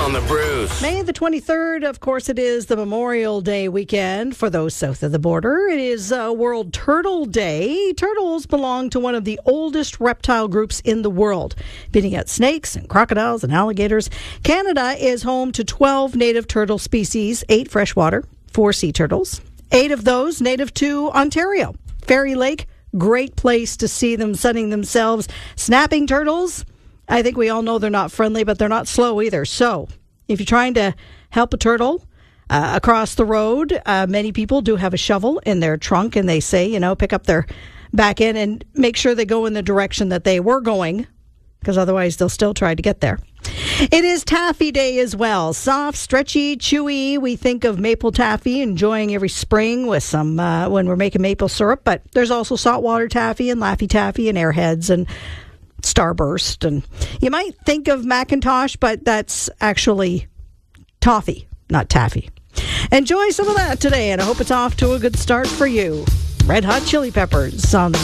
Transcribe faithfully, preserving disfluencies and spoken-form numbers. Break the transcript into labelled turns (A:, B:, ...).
A: on the Bruce.
B: May the twenty-third, of course, it is the Memorial Day weekend for those south of the border. It is uh, World Turtle Day. Turtles belong to one of the oldest reptile groups in the world, beating out snakes and crocodiles and alligators. Canada is home to twelve native turtle species, eight freshwater, four sea turtles. Eight of those native to Ontario. Fairy Lake, great place to see them sunning themselves. Snapping turtles, I think we all know they're not friendly, but they're not slow either. So if you're trying to help a turtle uh, across the road, uh, many people do have a shovel in their trunk, and they say, you know, pick up their back end and make sure they go in the direction that they were going, because otherwise they'll still try to get there. It is Taffy Day as well. Soft, stretchy, chewy. We think of maple taffy, enjoying every spring with some uh, when we're making maple syrup. But there's also saltwater taffy and Laffy Taffy and Airheads and Starburst. And you might think of Macintosh, but that's actually toffee, not taffy. Enjoy some of that today, and I hope it's off to a good start for you. Red Hot Chili Peppers on the